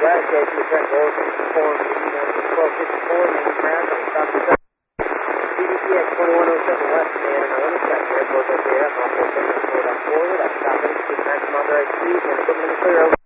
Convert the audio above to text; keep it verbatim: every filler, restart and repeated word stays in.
Last day, two ten, goals and four, twelve fifty-four, main ground, on stop the top. C D T X twenty-one oh seven west, and on the sector, both up there, off the four forward, up stop it, keep maximum authorized speed, and equipment clear over.